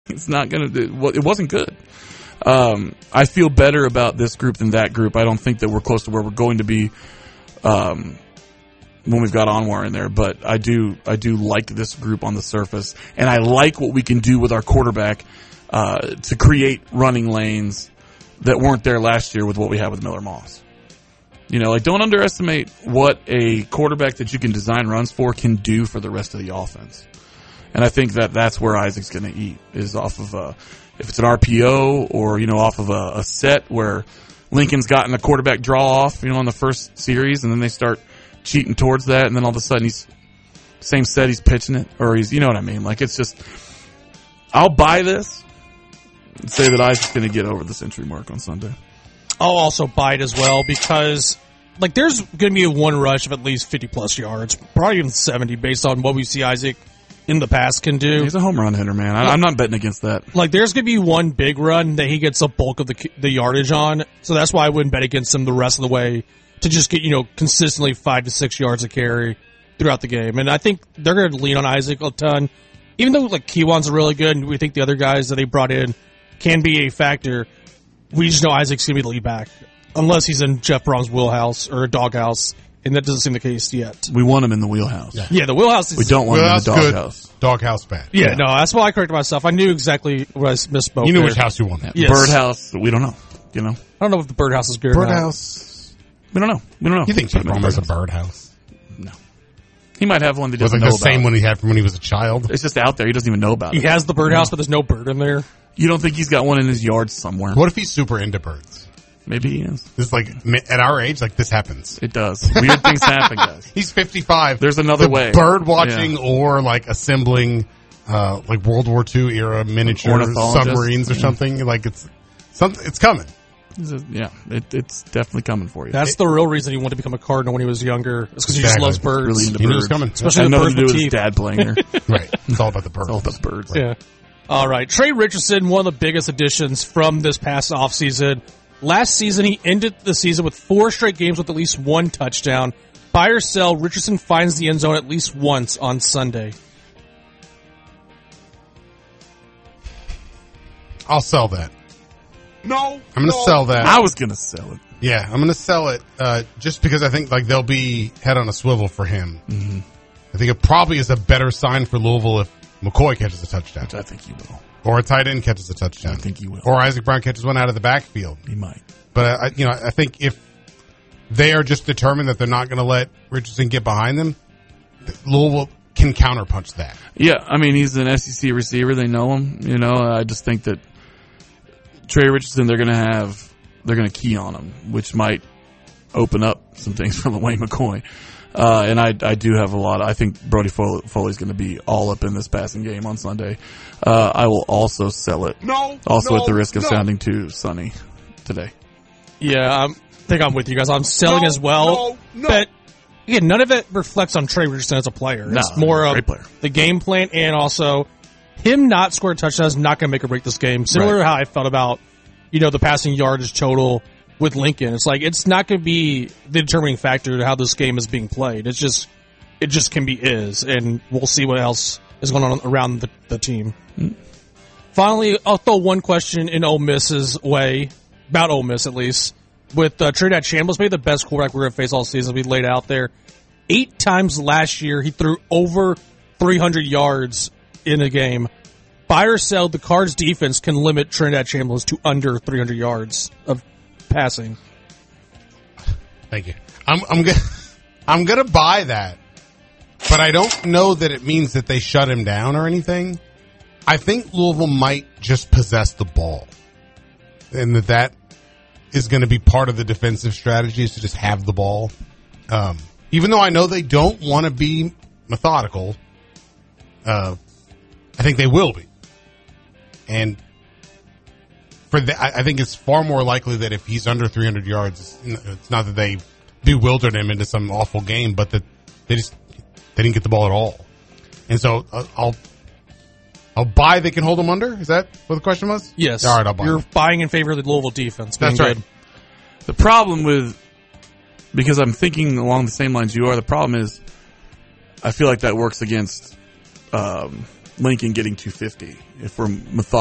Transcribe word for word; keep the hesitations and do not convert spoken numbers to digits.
It's not going to do, it wasn't good. Um, I feel better about this group than that group. I don't think that we're close to where we're going to be, um, when we've got Anwar in there, but I do, I do like this group on the surface, and I like what we can do with our quarterback, uh, to create running lanes that weren't there last year with what we had with Miller Moss. You know, like, don't underestimate what a quarterback that you can design runs for can do for the rest of the offense. And I think that that's where Isaac's going to eat, is off of a, if it's an R P O or, you know, off of a, a set where Lincoln's gotten a quarterback draw off, you know, on the first series, and then they start cheating towards that, and then all of a sudden he's, same set, he's pitching it, or he's, you know what I mean? Like, it's just, I'll buy this and say that Isaac's going to get over the century mark on Sunday. I'll also buy it as well because, like, there's going to be a one rush of at least fifty-plus yards, probably even seventy, based on what we see Isaac in the past can do. He's a home run hitter, man. I, I'm not betting against that. Like, there's going to be one big run that he gets a bulk of the the yardage on, so that's why I wouldn't bet against him the rest of the way to just get, you know, consistently five to six yards a carry throughout the game. And I think they're going to lean on Isaac a ton. Even though, like, Keewan's really good, and we think the other guys that they brought in can be a factor, we just know Isaac's going to be the lead back, unless he's in Jeff Brom's wheelhouse or a doghouse, and that doesn't seem the case yet. We want him in the wheelhouse. Yeah, yeah the wheelhouse is... We don't want wheelhouse him in the doghouse. Doghouse bad. Yeah, yeah, no, that's why I corrected myself. I knew exactly what I misspoke. You knew there. which house you wanted. Yes. Birdhouse, we don't know. You know? I don't know if the birdhouse is good or not. Birdhouse. We don't know. We don't know. You think Jeff Brom has a birdhouse? No. He might have one that he Was doesn't like know the same about. one he had from when he was a child? It's just out there. He doesn't even know about He it. has the birdhouse, but there's no bird in there. You don't think he's got one in his yard somewhere? What if he's super into birds? Maybe he is. This is like, at our age, like, this happens. It does. Weird things happen, guys. He's fifty-five. There's another the way. Bird watching Yeah. or, like, assembling, uh, like, World War Two era miniature Ornithologist. submarines or Yeah. something. Like, it's something. It's coming. It's a- yeah, it, it's definitely coming for you. That's the real reason he wanted to become a Cardinal when he was younger. It's because he just Exactly. loves birds. really into He knew it birds. was coming. Especially Had the nothing birds to do with with his teeth. dad playing there. Right. It's all about the birds. It's all about the birds. Yeah. All right. Trey Richardson, one of the biggest additions from this past offseason. Last season, he ended the season with four straight games with at least one touchdown. Buy or sell, Richardson finds the end zone at least once on Sunday. I'll sell that. No. I'm going to no. sell that. I was going to sell it. Yeah, I'm going to sell it uh, just because I think like they'll be head on a swivel for him. Mm-hmm. I think it probably is a better sign for Louisville if McCoy catches a touchdown. Which I think he will. Or a tight end catches a touchdown. I think he will. Or Isaac Brown catches one out of the backfield. He might. But, I, you know, I think if they are just determined that they're not going to let Richardson get behind them, Louisville can counterpunch that. Yeah, I mean, he's an S E C receiver. They know him. You know, I just think that Trey Richardson, they're going to have, they're going to key on him, which might open up some things for LaWayne McCoy. Uh, and I, I do have a lot. I think Brody Foley's going to be all up in this passing game on Sunday. Uh, I will also sell it. No. Also no, at the risk of no. sounding too sunny today. Yeah, I think I'm with you guys. I'm selling No, as well. no, no. But, again, none of it reflects on Trey Richardson as a player. No, It's more of great player. the game plan and also him not scoring touchdowns is not going to make or break this game. Similar Right. to how I felt about, you know, the passing yardage total with Lincoln. It's like, it's not going to be the determining factor to how this game is being played. It's just, it just can be is, and we'll see what else is going on around the, the team. Mm. Finally, I'll throw one question in Ole Miss's way, about Ole Miss at least, with uh, Trinidad Chambliss, maybe the best quarterback we're going to face all season, we laid out there. Eight times last year, he threw over three hundred yards in a game. Buy or sell, the Cards defense can limit Trinidad Chambliss to under three hundred yards of passing. Thank you. I'm I'm gonna I'm gonna buy that, but I don't know that it means that they shut him down or anything. I think Louisville might just possess the ball, and that that is going to be part of the defensive strategy is to just have the ball. Um, even though I know they don't want to be methodical, uh, I think they will be, and. For the, I I think it's far more likely that if he's under three hundred yards, it's, it's not that they bewildered him into some awful game, but that they just they didn't get the ball at all. And so uh, I'll I'll buy they can hold him under. Is that what the question was? Yes. All right, I'll buy. You're it. buying in favor of the Louisville defense. being That's right. good. The problem with, because I'm thinking along the same lines you are, the problem is I feel like that works against um, Lincoln getting two fifty if we're methodical.